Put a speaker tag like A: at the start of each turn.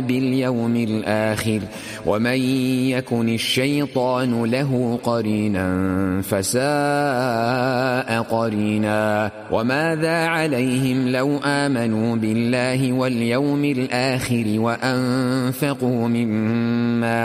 A: باليوم الآخر ومن يكن الشيطان له قرينا فساء قرينا وماذا عليهم لو آمنوا بالله واليوم الآخر وأنفقوا مما